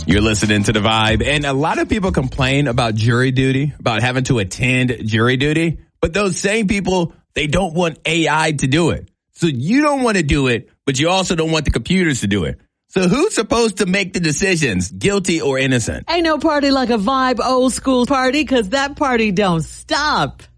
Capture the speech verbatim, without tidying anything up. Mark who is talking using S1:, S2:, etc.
S1: You're listening to The Vibe, and a lot of people complain about jury duty, about having to attend jury duty, but those same people, they don't want A I to do it. So you don't want to do it, but you also don't want the computers to do it. So who's supposed to make the decisions, guilty or innocent?
S2: Ain't no party like a Vibe old school party, because that party don't stop.